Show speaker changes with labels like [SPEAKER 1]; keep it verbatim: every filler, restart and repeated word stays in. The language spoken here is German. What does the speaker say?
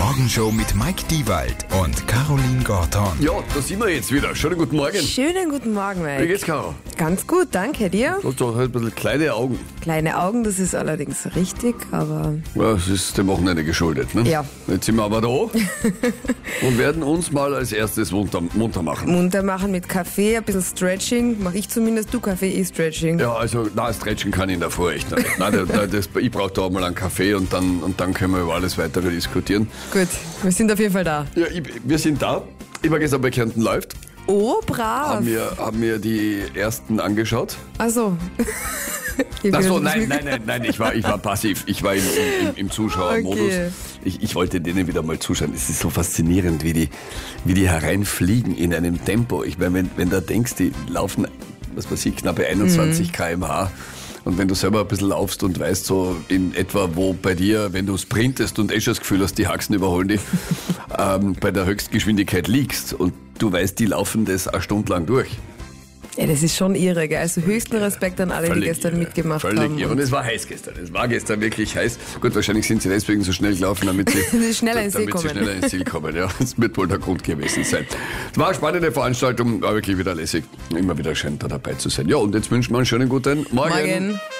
[SPEAKER 1] Morgenshow mit Mike Diewald und Caroline Gorton.
[SPEAKER 2] Ja, da sind wir jetzt wieder. Schönen guten Morgen.
[SPEAKER 3] Schönen guten Morgen, Mike.
[SPEAKER 2] Wie geht's, Caro?
[SPEAKER 3] Ganz gut, danke dir.
[SPEAKER 2] Du hast doch halt ein bisschen kleine Augen.
[SPEAKER 3] Kleine Augen, das ist allerdings richtig, aber...
[SPEAKER 2] Ja, das ist dem Wochenende geschuldet, ne?
[SPEAKER 3] Ja.
[SPEAKER 2] Jetzt sind wir aber da und werden uns mal als erstes munter, munter machen.
[SPEAKER 3] Munter machen mit Kaffee, ein bisschen Stretching. Mach ich zumindest, du Kaffee, ich Stretching.
[SPEAKER 2] Ja, also, na, stretchen kann ich in der Früh echt nicht. Nein, da, da, das, ich brauche da auch mal einen Kaffee und dann, und dann können wir über alles weitere diskutieren.
[SPEAKER 3] Gut, wir sind auf jeden Fall da.
[SPEAKER 2] Ja, ich, wir sind da. Ich war gestern bei Kärnten läuft.
[SPEAKER 3] Oh, brav.
[SPEAKER 2] Haben mir, haben mir die ersten angeschaut.
[SPEAKER 3] Ach so.
[SPEAKER 2] Ach so, nein, nein, nein, nein, ich war, ich war passiv. Ich war im, im, im Zuschauermodus.
[SPEAKER 3] Okay.
[SPEAKER 2] Ich, ich wollte denen wieder mal zuschauen. Es ist so faszinierend, wie die, wie die hereinfliegen in einem Tempo. Ich meine, wenn, wenn du denkst, die laufen, was weiß ich, knappe einundzwanzig Kilometer pro Stunde. Und wenn du selber ein bisschen laufst und weißt so in etwa, wo bei dir, wenn du sprintest und eh schon das Gefühl hast, die Haxen überholen dich, ähm, bei der Höchstgeschwindigkeit liegst und du weißt, die laufen das eine Stunde lang durch.
[SPEAKER 3] Ja, das ist schon irre, gell? Also höchsten Respekt an alle,
[SPEAKER 2] Völlig
[SPEAKER 3] die gestern
[SPEAKER 2] irre,
[SPEAKER 3] mitgemacht
[SPEAKER 2] völlig
[SPEAKER 3] haben.
[SPEAKER 2] Irre. Und es war heiß gestern. Es war gestern wirklich heiß. Gut, wahrscheinlich sind sie deswegen so schnell gelaufen, damit sie,
[SPEAKER 3] schneller ins Ziel
[SPEAKER 2] damit sie
[SPEAKER 3] kommen.
[SPEAKER 2] schneller ins Ziel kommen. Ja, das wird wohl der Grund gewesen sein. Es war eine spannende Veranstaltung, war wirklich wieder lässig. Immer wieder schön, da dabei zu sein. Ja, und jetzt wünschen wir einen schönen guten Morgen.
[SPEAKER 3] Morgen.